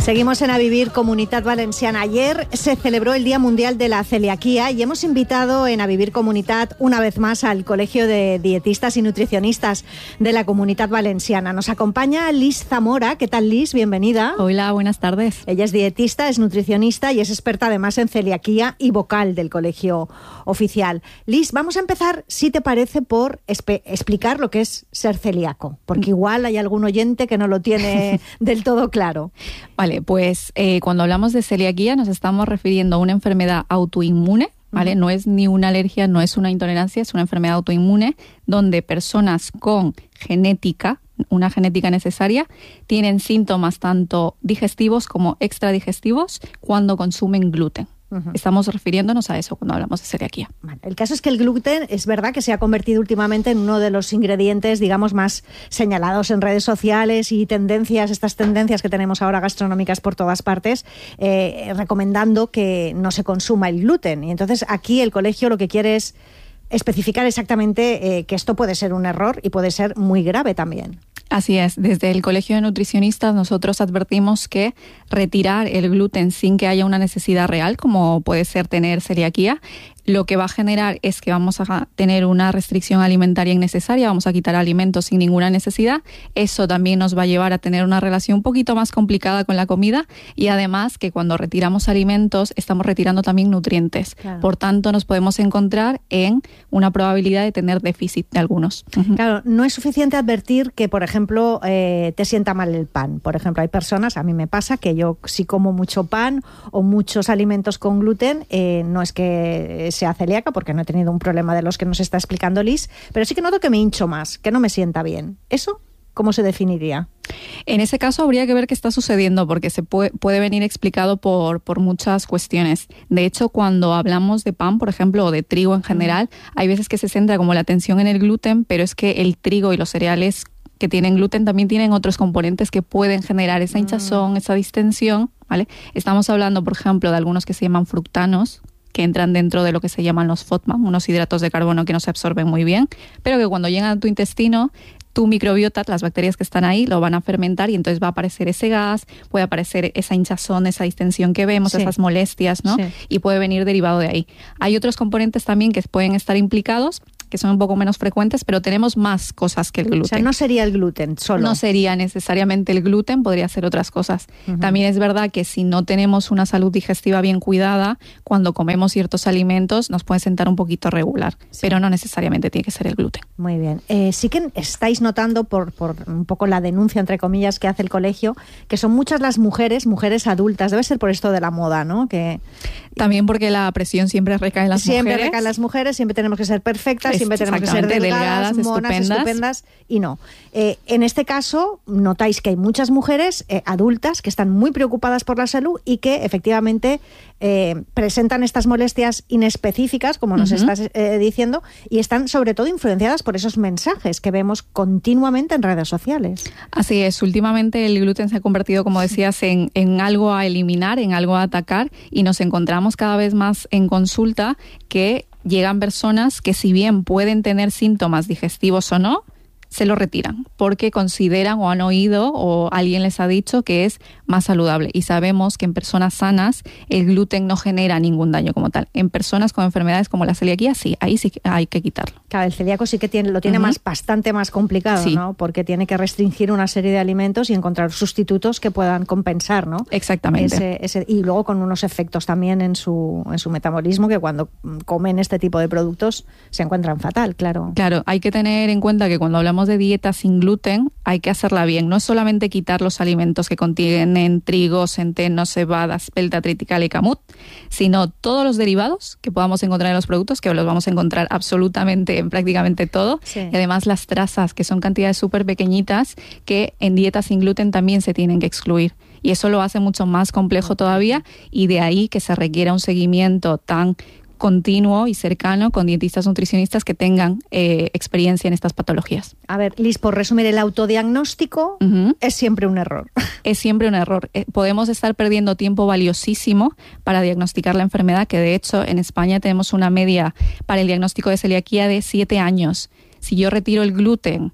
Seguimos en A Vivir, Comunitat Valenciana. Ayer se celebró el Día Mundial de la Celiaquía y hemos invitado en A Vivir Comunitat una vez más al Colegio de Dietistas y Nutricionistas de la Comunitat Valenciana. Nos acompaña Liz Zamora. ¿Qué tal, Liz? Bienvenida. Hola, buenas tardes. Ella es dietista, es nutricionista y es experta además en celiaquía y vocal del Colegio Oficial. Liz, vamos a empezar, si te parece, por explicar lo que es ser celíaco, porque igual hay algún oyente que no lo tiene del todo claro. Vale, pues cuando hablamos de celiaquía nos estamos refiriendo a una enfermedad autoinmune, ¿vale? No es ni una alergia, no es una intolerancia, es una enfermedad autoinmune donde personas con genética, una genética necesaria, tienen síntomas tanto digestivos como extradigestivos cuando consumen gluten. Estamos refiriéndonos a eso cuando hablamos de celiaquía. Vale. El caso es que el gluten es verdad que se ha convertido últimamente en uno de los ingredientes, digamos, más señalados en redes sociales y tendencias, estas tendencias que tenemos ahora gastronómicas por todas partes, recomendando que no se consuma el gluten. Y entonces aquí el colegio lo que quiere es especificar exactamente que esto puede ser un error y puede ser muy grave también. Así es, desde el Colegio de Nutricionistas nosotros advertimos que retirar el gluten sin que haya una necesidad real, como puede ser tener celiaquía, lo que va a generar es que vamos a tener una restricción alimentaria innecesaria, vamos a quitar alimentos sin ninguna necesidad. Eso también nos va a llevar a tener una relación un poquito más complicada con la comida y además que cuando retiramos alimentos estamos retirando también nutrientes. Claro. Por tanto, nos podemos encontrar en una probabilidad de tener déficit de algunos. Claro, no es suficiente advertir que, por ejemplo, te sienta mal el pan. Por ejemplo, hay personas, a mí me pasa que yo si como mucho pan o muchos alimentos con gluten, no es que sea celíaca, porque no he tenido un problema de los que nos está explicando Liz, pero sí que noto que me hincho más, que no me sienta bien. ¿Eso cómo se definiría? En ese caso habría que ver qué está sucediendo, porque se puede venir explicado por muchas cuestiones. De hecho, cuando hablamos de pan, por ejemplo, o de trigo en general, hay veces que se centra como la atención en el gluten, pero es que el trigo y los cereales que tienen gluten también tienen otros componentes que pueden generar esa hinchazón, esa distensión, ¿vale? Estamos hablando, por ejemplo, de algunos que se llaman fructanos, que entran dentro de lo que se llaman los FODMAP, unos hidratos de carbono que no se absorben muy bien, pero que cuando llegan a tu intestino, tu microbiota, las bacterias que están ahí, lo van a fermentar y entonces va a aparecer ese gas, puede aparecer esa hinchazón, esa distensión que vemos, sí, esas molestias, ¿no? Sí. Y puede venir derivado de ahí. Hay otros componentes también que pueden estar implicados, que son un poco menos frecuentes, pero tenemos más cosas que el gluten. O sea, no sería el gluten solo. No sería necesariamente el gluten, podría ser otras cosas. También es verdad que si no tenemos una salud digestiva bien cuidada, cuando comemos ciertos alimentos nos puede sentar un poquito regular, sí, pero no necesariamente tiene que ser el gluten. Muy bien. Sí que estáis notando por un poco la denuncia, entre comillas, que hace el colegio, que son muchas las mujeres adultas. Debe ser por esto de la moda, ¿no? Que también porque la presión siempre recae en las mujeres. Siempre recae en las mujeres, siempre tenemos que ser perfectas, siempre tenemos que ser delgadas, monas, estupendas, y no. En este caso, notáis que hay muchas mujeres adultas que están muy preocupadas por la salud y que efectivamente presentan estas molestias inespecíficas, como nos estás diciendo, y están sobre todo influenciadas por esos mensajes que vemos continuamente en redes sociales. Así es, últimamente el gluten se ha convertido, como decías, en algo a eliminar, en algo a atacar, y nos encontramos cada vez más en consulta que llegan personas que, si bien pueden tener síntomas digestivos o no, se lo retiran porque consideran o han oído o alguien les ha dicho que es más saludable. Y sabemos que en personas sanas el gluten no genera ningún daño como tal. En personas con enfermedades como la celiaquía, sí, ahí sí hay que quitarlo. Claro, el celíaco sí que lo tiene bastante más complicado, sí, ¿no? Porque tiene que restringir una serie de alimentos y encontrar sustitutos que puedan compensar, ¿no? Exactamente. Y luego con unos efectos también en su metabolismo, que cuando comen este tipo de productos se encuentran fatal, claro. Claro, hay que tener en cuenta que cuando hablamos de dieta sin gluten hay que hacerla bien. No es solamente quitar los alimentos que contienen trigo, centeno, cebada, espelta, triticale y camut, sino todos los derivados que podamos encontrar en los productos, que los vamos a encontrar absolutamente en prácticamente todo, sí, y además las trazas, que son cantidades súper pequeñitas que en dieta sin gluten también se tienen que excluir. Y eso lo hace mucho más complejo todavía, y de ahí que se requiera un seguimiento tan continuo y cercano con dietistas nutricionistas que tengan experiencia en estas patologías. A ver, Liz, por resumir, el autodiagnóstico es siempre un error. Es siempre un error. Podemos estar perdiendo tiempo valiosísimo para diagnosticar la enfermedad, que de hecho en España tenemos una media para el diagnóstico de celiaquía de 7 años. Si yo retiro el gluten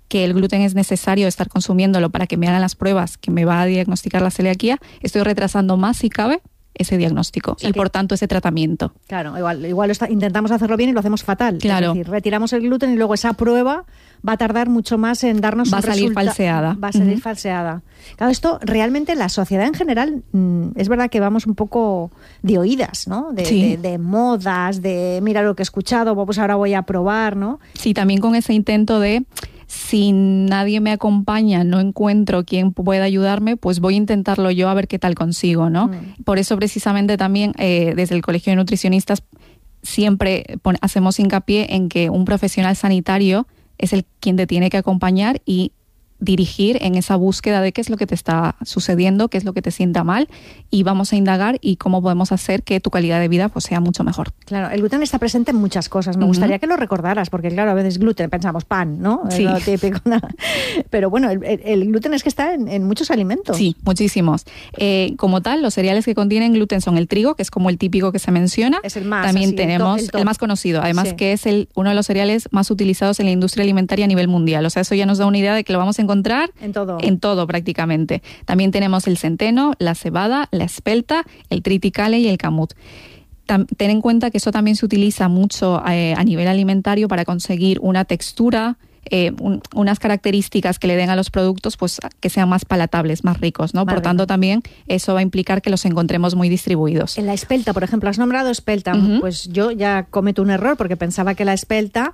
que el gluten es necesario estar consumiéndolo para que me hagan las pruebas que me va a diagnosticar la celiaquía, estoy retrasando más, si cabe, ese diagnóstico y por tanto ese tratamiento. Claro, igual intentamos hacerlo bien y lo hacemos fatal. Claro. Es decir, retiramos el gluten y luego esa prueba va a tardar mucho más en darnos va a salir falseada. Va a salir falseada. Claro, esto realmente la sociedad en general, es verdad que vamos un poco de oídas, ¿no? De modas, de mira lo que he escuchado, pues ahora voy a probar, ¿no? Sí, también con ese intento de si nadie me acompaña, no encuentro quien pueda ayudarme, pues voy a intentarlo yo a ver qué tal consigo, ¿no? Por eso precisamente también desde el Colegio de Nutricionistas siempre hacemos hincapié en que un profesional sanitario es quien te tiene que acompañar y dirigir en esa búsqueda de qué es lo que te está sucediendo, qué es lo que te sienta mal, y vamos a indagar y cómo podemos hacer que tu calidad de vida pues sea mucho mejor. Claro, el gluten está presente en muchas cosas. Me gustaría que lo recordaras, porque claro, a veces gluten, pensamos pan, ¿no? Sí. Es lo típico. Pero bueno, el gluten es que está en muchos alimentos. Sí, muchísimos. Como tal, los cereales que contienen gluten son el trigo, que es como el típico que se menciona. Es el más. También así, tenemos el más conocido, además que es uno de los cereales más utilizados en la industria alimentaria a nivel mundial. O sea, eso ya nos da una idea de que lo vamos a encontrar en todo prácticamente. También tenemos el centeno, la cebada, la espelta, el triticale y el camut. Ten en cuenta que eso también se utiliza mucho a nivel alimentario para conseguir una textura, unas características que le den a los productos, pues que sean más palatables, más ricos, ¿no? Por tanto, también eso va a implicar que los encontremos muy distribuidos. En la espelta, por ejemplo, has nombrado espelta. Pues yo ya cometo un error porque pensaba que la espelta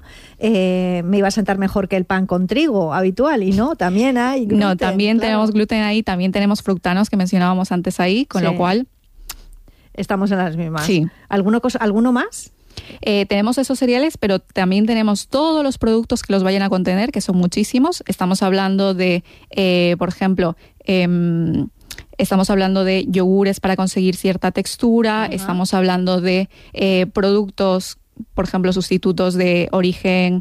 me iba a sentar mejor que el pan con trigo habitual, y no, también hay gluten. No, también tenemos gluten ahí, también tenemos fructanos que mencionábamos antes ahí, con lo cual estamos en las mismas. Sí. ¿Alguno más? Tenemos esos cereales, pero también tenemos todos los productos que los vayan a contener, que son muchísimos. Estamos hablando de, por ejemplo, estamos hablando de yogures para conseguir cierta textura, estamos hablando de productos, por ejemplo, sustitutos de origen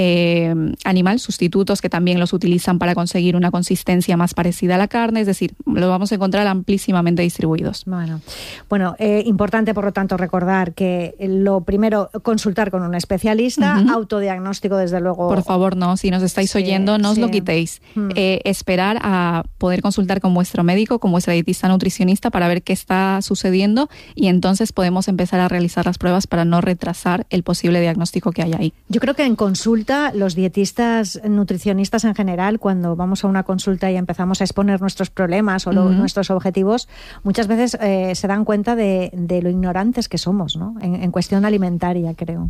animal, sustitutos que también los utilizan para conseguir una consistencia más parecida a la carne, es decir, lo vamos a encontrar amplísimamente distribuidos. Bueno, importante por lo tanto recordar que lo primero, consultar con un especialista, autodiagnóstico desde luego. Por favor, no, si nos estáis oyendo, no os lo quitéis. Esperar a poder consultar con vuestro médico, con vuestra dietista nutricionista para ver qué está sucediendo, y entonces podemos empezar a realizar las pruebas para no retrasar el posible diagnóstico que hay ahí. Yo creo que en consulta, los dietistas, nutricionistas en general, cuando vamos a una consulta y empezamos a exponer nuestros problemas o nuestros objetivos, muchas veces se dan cuenta de lo ignorantes que somos, ¿no? En cuestión alimentaria, creo.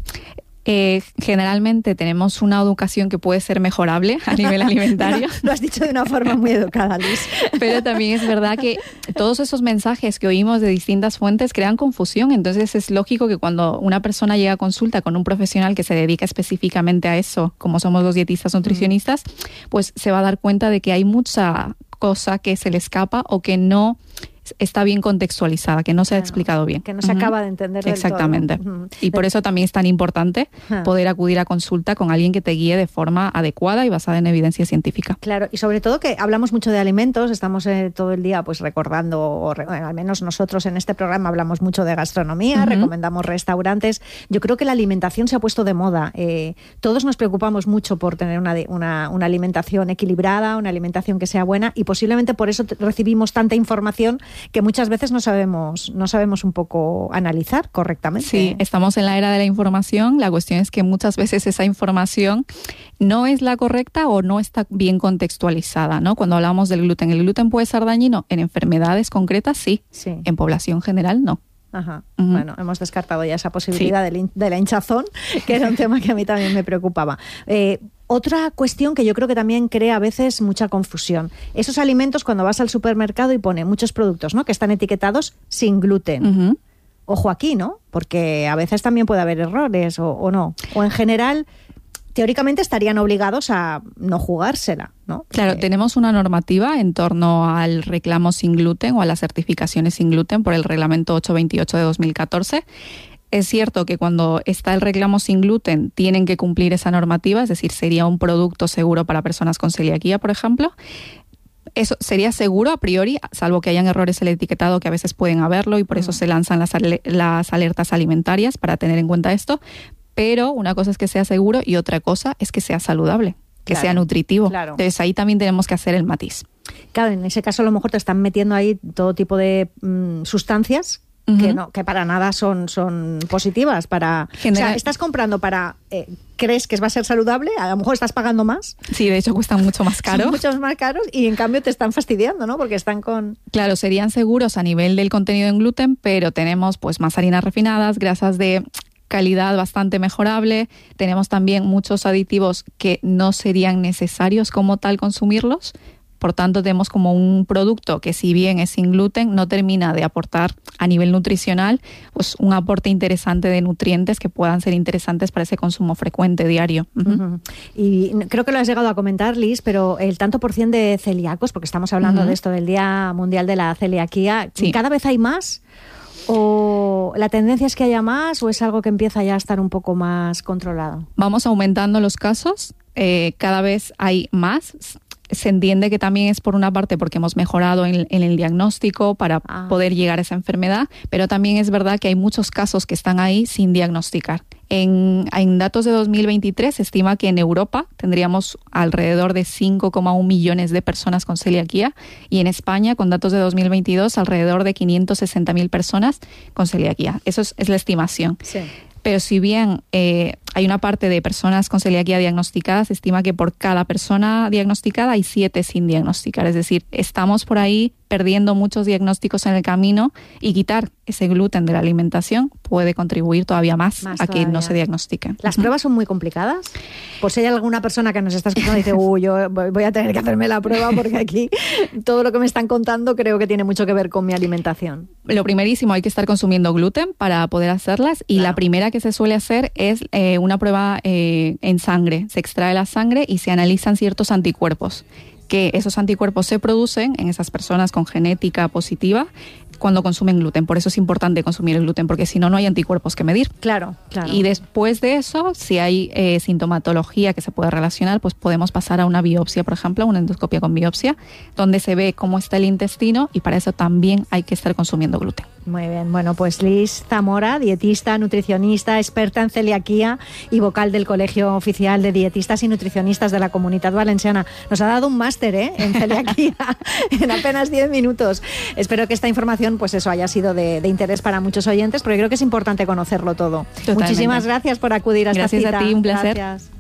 Generalmente tenemos una educación que puede ser mejorable a nivel alimentario. Lo has dicho de una forma muy educada, Liz. Pero también es verdad que todos esos mensajes que oímos de distintas fuentes crean confusión. Entonces es lógico que cuando una persona llega a consulta con un profesional que se dedica específicamente a eso, como somos los dietistas nutricionistas, pues se va a dar cuenta de que hay mucha cosa que se le escapa o que no está bien contextualizada, que no se ha explicado bien. Que no se acaba de entender del Exactamente. todo. Y por eso también es tan importante poder acudir a consulta con alguien que te guíe de forma adecuada y basada en evidencia científica. Claro, y sobre todo que hablamos mucho de alimentos, estamos todo el día pues recordando, al menos nosotros en este programa hablamos mucho de gastronomía, recomendamos restaurantes. Yo creo que la alimentación se ha puesto de moda. Todos nos preocupamos mucho por tener una alimentación equilibrada, una alimentación que sea buena, y posiblemente por eso recibimos tanta información que muchas veces no sabemos un poco analizar correctamente. Sí, estamos en la era de la información. La cuestión es que muchas veces esa información no es la correcta o no está bien contextualizada, ¿no? Cuando hablamos del gluten, ¿el gluten puede ser dañino? En enfermedades concretas, sí. En población general, no. Bueno, hemos descartado ya esa posibilidad de la hinchazón, que era un tema que a mí también me preocupaba. Otra cuestión que yo creo que también crea a veces mucha confusión. Esos alimentos, cuando vas al supermercado y pone muchos productos, ¿no?, que están etiquetados sin gluten. Ojo aquí, ¿no? Porque a veces también puede haber errores o no. O en general, teóricamente estarían obligados a no jugársela, ¿no? Claro, tenemos una normativa en torno al reclamo sin gluten o a las certificaciones sin gluten por el reglamento 828 de 2014. Es cierto que cuando está el reclamo sin gluten tienen que cumplir esa normativa, es decir, sería un producto seguro para personas con celiaquía, por ejemplo. Eso sería seguro a priori, salvo que hayan errores en el etiquetado, que a veces pueden haberlo, y por eso se lanzan las alertas alimentarias para tener en cuenta esto. Pero una cosa es que sea seguro y otra cosa es que sea saludable. que sea nutritivo. Entonces ahí también tenemos que hacer el matiz. Claro, en ese caso a lo mejor te están metiendo ahí todo tipo de sustancias que para nada son positivas. O sea, estás comprando para... ¿crees que va a ser saludable? A lo mejor estás pagando más. Sí, de hecho cuestan mucho más caro. Son muchos más caros y en cambio te están fastidiando, ¿no? Porque están con... Claro, serían seguros a nivel del contenido en gluten, pero tenemos pues más harinas refinadas, grasas de calidad bastante mejorable. Tenemos también muchos aditivos que no serían necesarios como tal consumirlos. Por tanto, tenemos como un producto que, si bien es sin gluten, no termina de aportar a nivel nutricional pues un aporte interesante de nutrientes que puedan ser interesantes para ese consumo frecuente diario. Y creo que lo has llegado a comentar, Liz, pero el tanto por cien de celíacos, porque estamos hablando de esto del Día Mundial de la Celiaquía, ¿cada vez hay más? ¿O la tendencia es que haya más o es algo que empieza ya a estar un poco más controlado? Vamos aumentando los casos, cada vez hay más. Se entiende que también es por una parte porque hemos mejorado en el diagnóstico para poder llegar a esa enfermedad, pero también es verdad que hay muchos casos que están ahí sin diagnosticar. En datos de 2023 se estima que en Europa tendríamos alrededor de 5,1 millones de personas con celiaquía y en España, con datos de 2022, alrededor de 560.000 personas con celiaquía. Eso es la estimación. Sí. Pero si bien hay una parte de personas con celiaquía diagnosticadas, se estima que por cada persona diagnosticada hay 7 sin diagnosticar. Es decir, estamos por ahí perdiendo muchos diagnósticos en el camino y quitar ese gluten de la alimentación puede contribuir todavía más a que no se diagnostiquen. ¿Las pruebas son muy complicadas? Pues si hay alguna persona que nos está escuchando y dice, yo voy a tener que hacerme la prueba porque aquí todo lo que me están contando creo que tiene mucho que ver con mi alimentación. Lo primerísimo, hay que estar consumiendo gluten para poder hacerlas y la primera que se suele hacer es una prueba en sangre. Se extrae la sangre y se analizan ciertos anticuerpos, que esos anticuerpos se producen en esas personas con genética positiva cuando consumen gluten. Por eso es importante consumir el gluten, porque si no, no hay anticuerpos que medir. Claro. Y después de eso, si hay sintomatología que se puede relacionar, pues podemos pasar a una biopsia, por ejemplo, una endoscopia con biopsia, donde se ve cómo está el intestino y para eso también hay que estar consumiendo gluten. Muy bien, bueno, pues Liz Zamora, dietista, nutricionista, experta en celiaquía y vocal del Colegio Oficial de Dietistas y Nutricionistas de la Comunitat Valenciana. Nos ha dado un máster en celiaquía en apenas 10 minutos. Espero que esta información pues eso haya sido de interés para muchos oyentes, porque creo que es importante conocerlo todo. Totalmente. Muchísimas gracias por acudir a esta cita. Gracias a ti, un placer. Gracias.